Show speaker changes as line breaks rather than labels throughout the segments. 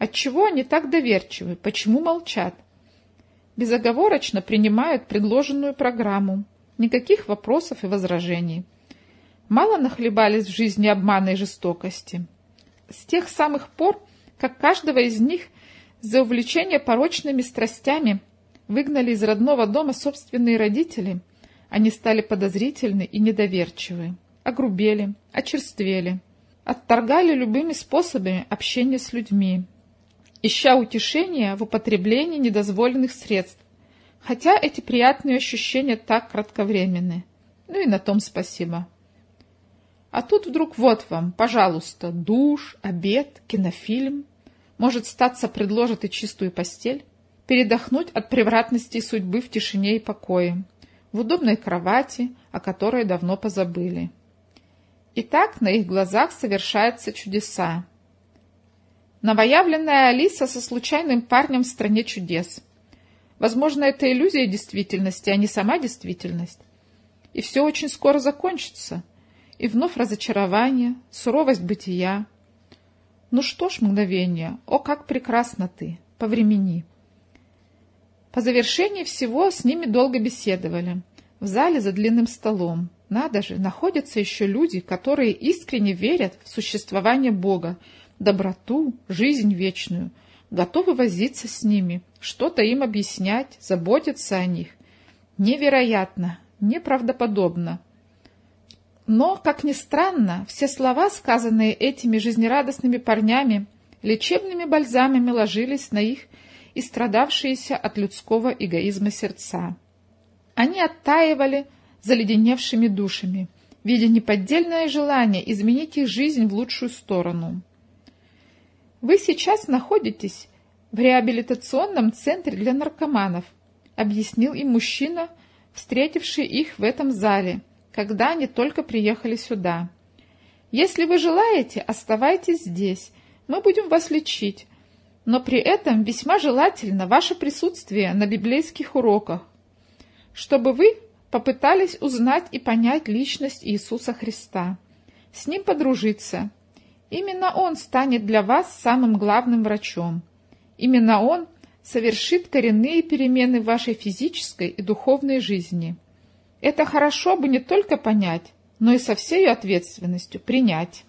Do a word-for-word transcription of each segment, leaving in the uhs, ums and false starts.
Отчего они так доверчивы? Почему молчат? Безоговорочно принимают предложенную программу. Никаких вопросов и возражений. Мало нахлебались в жизни обмана и жестокости. С тех самых пор, как каждого из них за увлечение порочными страстями выгнали из родного дома собственные родители, они стали подозрительны и недоверчивы, огрубели, очерствели, отторгали любыми способами общение с людьми, ища утешения в употреблении недозволенных средств, хотя эти приятные ощущения так кратковременны. Ну и на том спасибо. А тут вдруг вот вам, пожалуйста, душ, обед, кинофильм. Может, статься предложат и чистую постель. Передохнуть от превратностей судьбы в тишине и покое. В удобной кровати, о которой давно позабыли. И так на их глазах совершаются чудеса. Новоявленная Алиса со случайным парнем в стране чудес. Возможно, это иллюзия действительности, а не сама действительность. И все очень скоро закончится. И вновь разочарование, суровость бытия. Ну что ж, мгновение, о, как прекрасна ты, повремени. По завершении всего с ними долго беседовали. В зале за длинным столом. Надо же, находятся еще люди, которые искренне верят в существование Бога, доброту, жизнь вечную, готовы возиться с ними, что-то им объяснять, заботиться о них. Невероятно, неправдоподобно. Но, как ни странно, все слова, сказанные этими жизнерадостными парнями, лечебными бальзамами ложились на их истрадавшиеся от людского эгоизма сердца. Они оттаивали заледеневшими душами, видя неподдельное желание изменить их жизнь в лучшую сторону. «Вы сейчас находитесь в реабилитационном центре для наркоманов», объяснил им мужчина, встретивший их в этом зале, когда они только приехали сюда. «Если вы желаете, оставайтесь здесь, мы будем вас лечить, но при этом весьма желательно ваше присутствие на библейских уроках, чтобы вы попытались узнать и понять личность Иисуса Христа, с Ним подружиться. Именно Он станет для вас самым главным врачом. Именно Он совершит коренные перемены в вашей физической и духовной жизни. Это хорошо бы не только понять, но и со всей ответственностью принять».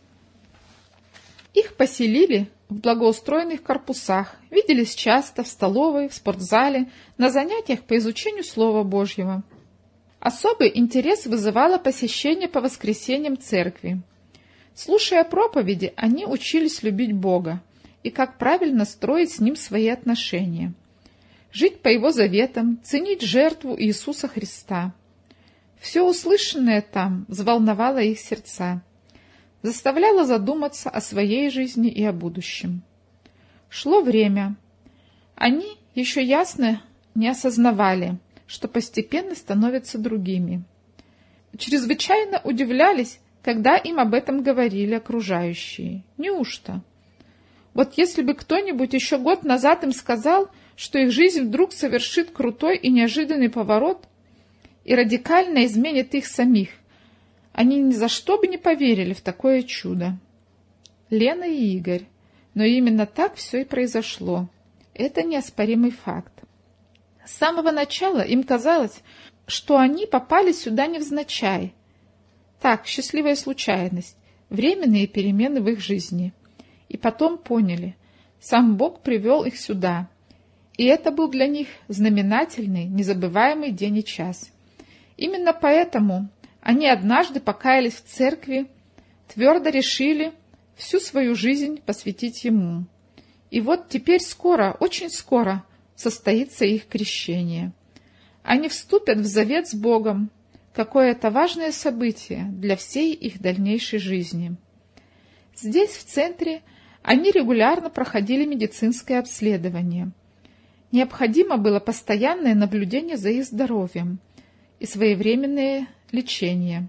Их поселили в благоустроенных корпусах, виделись часто в столовой, в спортзале, на занятиях по изучению Слова Божьего. Особый интерес вызывало посещение по воскресеньям церкви. Слушая проповеди, они учились любить Бога и как правильно строить с Ним свои отношения, жить по Его заветам, ценить жертву Иисуса Христа. Все услышанное там взволновало их сердца, заставляло задуматься о своей жизни и о будущем. Шло время. Они еще ясно не осознавали, что постепенно становятся другими. Чрезвычайно удивлялись, когда им об этом говорили окружающие. Неужто? Вот если бы кто-нибудь еще год назад им сказал, что их жизнь вдруг совершит крутой и неожиданный поворот и радикально изменит их самих, они ни за что бы не поверили в такое чудо. Лена и Игорь. Но именно так все и произошло. Это неоспоримый факт. С самого начала им казалось, что они попали сюда невзначай. Так, счастливая случайность, временные перемены в их жизни. И потом поняли, сам Бог привел их сюда. И это был для них знаменательный, незабываемый день и час. Именно поэтому они однажды покаялись в церкви, твердо решили всю свою жизнь посвятить Ему. И вот теперь скоро, очень скоро состоится их крещение. Они вступят в завет с Богом, какое-то важное событие для всей их дальнейшей жизни. Здесь, в центре, они регулярно проходили медицинское обследование. Необходимо было постоянное наблюдение за их здоровьем и своевременное лечение.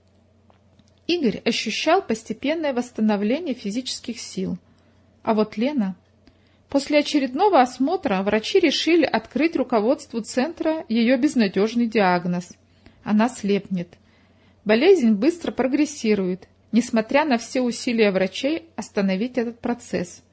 Игорь ощущал постепенное восстановление физических сил. А вот Лена... После очередного осмотра врачи решили открыть руководству центра ее безнадежный диагноз. Она слепнет. Болезнь быстро прогрессирует, несмотря на все усилия врачей остановить этот процесс.